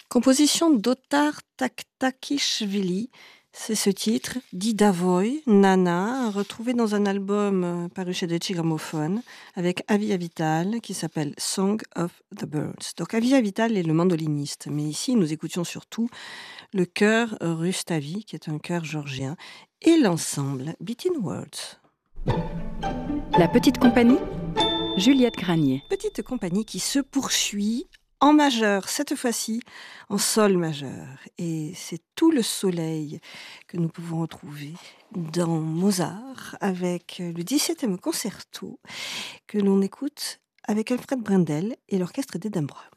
Composition d'Otar Taktakishvili, c'est ce titre, d'Idavoy, Nana, retrouvé dans un album paru chez Deutsche Grammophon avec Avi Avital qui s'appelle Song of the Birds. Donc Avi Avital est le mandoliniste, mais ici nous écoutions surtout le chœur Rustavi, qui est un chœur georgien, et l'ensemble Between Words. La petite compagnie, Juliette Granier. Petite compagnie qui se poursuit en majeur, cette fois-ci en sol majeur. Et c'est tout le soleil que nous pouvons retrouver dans Mozart avec le 17e concerto que l'on écoute avec Alfred Brendel et l'orchestre d'Édimbourg.